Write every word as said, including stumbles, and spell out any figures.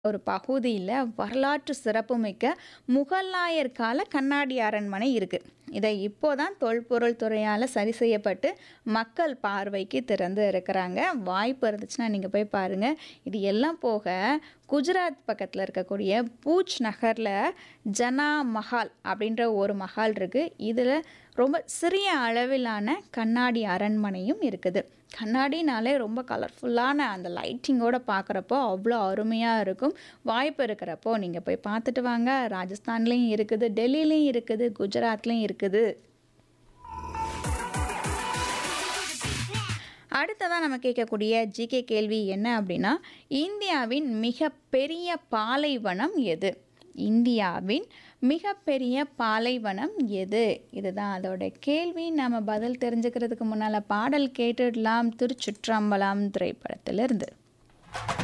ஒரு பகுதியில வரலாற்று சிறப்புமிக்க முகலாயர் கால கண்ணாடி அரண்மனை இருக்கு. இதை இப்போதான் தொல்பொருள் துறையால சரி செய்யப்பட்டு மக்கள் பார்வைக்கு திறந்து இருக்கிறாங்க. வாய்ப்பு இருந்துச்சுன்னா நீங்க போய் பாருங்க. இது எல்லாம் போக குஜராத் பக்கத்துல இருக்கக்கூடிய பூஜ் நகர்ல ஜனா மஹால் அப்படின்ற ஒரு மஹால் இருக்கு. இதுல ரொம்ப சிறிய அளவிலான கண்ணாடி அரண்மனையும் இருக்குது. கண்ணாடினாலே ரொம்ப கலர்ஃபுல்லான அந்த லைட்டிங்கோட பார்க்குறப்போ அவ்வளோ அருமையாக இருக்கும். வாய்ப்பு இருக்கிறப்போ நீங்கள் போய் பார்த்துட்டு வாங்க. ராஜஸ்தான்லேயும் இருக்குது, டெல்லியிலையும் இருக்குது, குஜராத்லேயும் இருக்குது. அடுத்ததாக நம்ம கேட்கக்கூடிய ஜிகே கேள்வி என்ன அப்படின்னா, இந்தியாவின் மிகப்பெரிய பாலைவனம் எது? இந்தியாவின் மிகப்பெரிய பாலைவனம் எது? இதுதான் அதோட கேள்வி. நம்ம பதில் தெரிஞ்சுக்கிறதுக்கு முன்னால் பாடல் கேட்டுடலாம். திருச்சிற்றம்பலம் திரைப்படத்திலிருந்து.